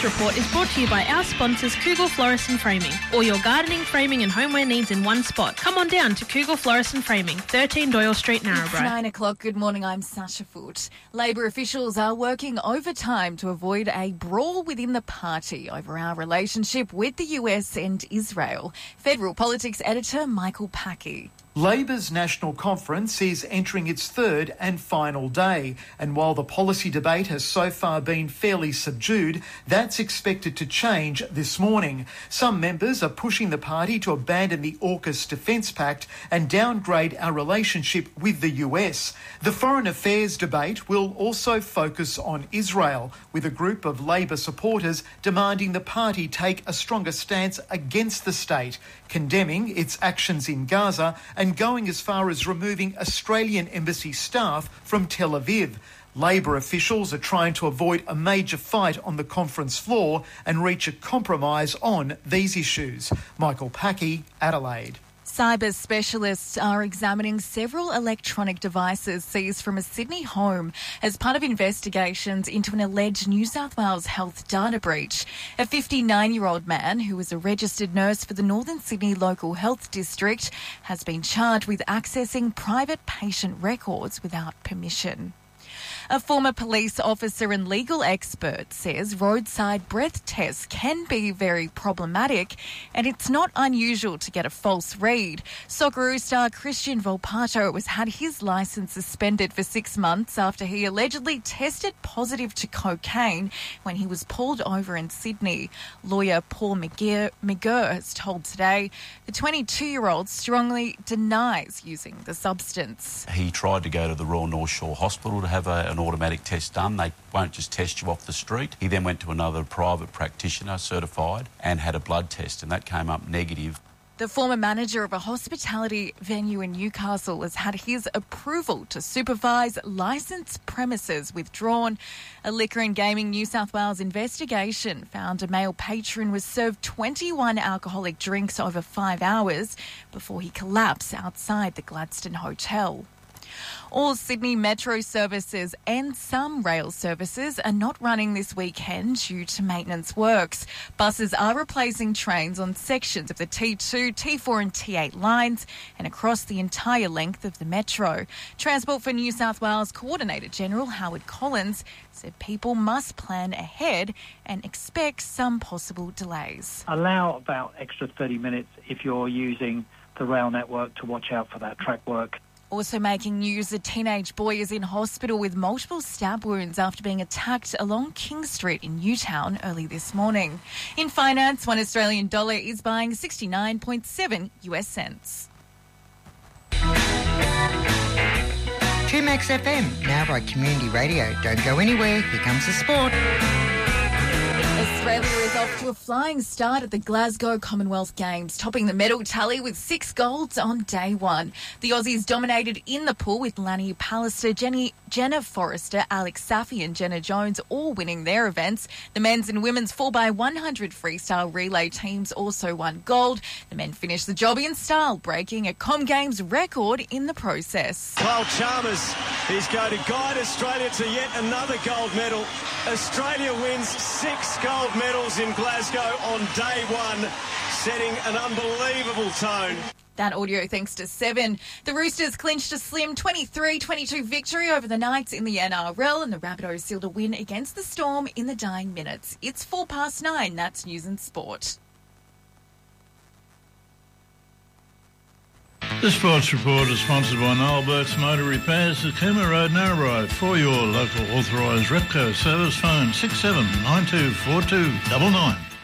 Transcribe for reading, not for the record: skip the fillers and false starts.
Report is brought to you by our sponsors Kugel Florist and Framing. All your gardening, framing and homeware needs in one spot. Come on down to Kugel Florist and Framing, 13 Doyle Street, Narrabri. It's 9 o'clock. Good morning, I'm Sasha Foote. Labor officials are working overtime to avoid a brawl within the party over our relationship with the US and Israel. Federal Politics Editor Michael Packey. Labor's National Conference is entering its third and final day, and while the policy debate has so far been fairly subdued, that's expected to change this morning. Some members are pushing the party to abandon the AUKUS Defence Pact and downgrade our relationship with the US. The foreign affairs debate will also focus on Israel, with a group of Labor supporters demanding the party take a stronger stance against the state, condemning its actions in Gaza and going as far as removing Australian embassy staff from Tel Aviv. Labor officials are trying to avoid a major fight on the conference floor and reach a compromise on these issues. Michael Packey, Adelaide. Cyber specialists are examining several electronic devices seized from a Sydney home as part of investigations into an alleged New South Wales health data breach. A 59-year-old man who was a registered nurse for the Northern Sydney Local Health District has been charged with accessing private patient records without permission. A former police officer and legal expert says roadside breath tests can be very problematic and it's not unusual to get a false read. Socceroo star Christian Volpato has had his licence suspended for 6 months after he allegedly tested positive to cocaine when he was pulled over in Sydney. Lawyer Paul McGurr has told Today the 22-year-old strongly denies using the substance. He tried to go to the Royal North Shore Hospital to have an automatic test done. They won't just test you off the street. He then went to another private practitioner, certified, and had a blood test, and that came up negative. The former manager of a hospitality venue in Newcastle has had his approval to supervise licensed premises withdrawn. A Liquor and Gaming New South Wales investigation found a male patron was served 21 alcoholic drinks over 5 hours before he collapsed outside the Gladstone Hotel. All Sydney Metro services and some rail services are not running this weekend due to maintenance works. Buses are replacing trains on sections of the T2, T4 and T8 lines and across the entire length of the Metro. Transport for New South Wales Coordinator General Howard Collins said people must plan ahead and expect some possible delays. Allow about extra 30 minutes if you're using the rail network to watch out for that track work. Also making news, a teenage boy is in hospital with multiple stab wounds after being attacked along King Street in Newtown early this morning. In finance, one Australian dollar is buying 69.7 US cents. 2Max FM, now by Community Radio. Don't go anywhere, here comes the sport. Australia is off to a flying start at the Glasgow Commonwealth Games, topping the medal tally with 6 golds on day one. The Aussies dominated in the pool with Lani Pallister, Jenna Forrester, Alex Safi and Jenna Jones all winning their events. The men's and women's 4x100 freestyle relay teams also won gold. The men finished the job in style, breaking a Com Games record in the process. Kyle Chalmers is going to guide Australia to yet another gold medal. Australia wins 6 gold medals in Glasgow on day one, setting an unbelievable tone. That audio thanks to Seven. The Roosters clinched a slim 23-22 victory over the Knights in the NRL, and the Rabbitohs sealed a win against the Storm in the dying minutes. It's 9:04. That's News and Sport. The Sports Report is sponsored by Noel Burt's Motor Repairs at Cooma Road, Narrabri. For your local authorised Repco service, phone 67924299.